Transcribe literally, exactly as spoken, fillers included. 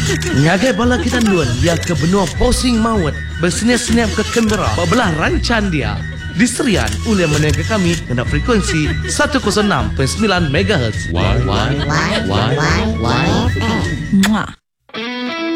Ngagai bala kita nuan ia ke benua posing maut bersenyap-senyap ke kamera belah rancan dia. Diserian oleh menengah kami kena frekuensi seratus enam perpuluhan sembilan megahertz. Why, why, why, why, why, why, Mwah.